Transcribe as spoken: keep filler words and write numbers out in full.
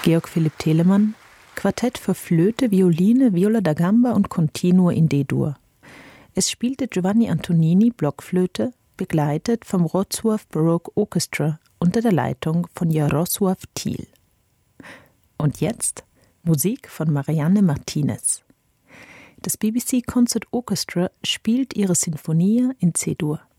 Georg Philipp Telemann, Quartett für Flöte, Violine, Viola da Gamba und Continuo in D-Dur. Es spielte Giovanni Antonini Blockflöte, begleitet vom Wrocław Baroque Orchestra unter der Leitung von Jarosław Thiel. Und jetzt Musik von Marianne Martinez. Das B B C Concert Orchestra spielt ihre Sinfonia in C-Dur.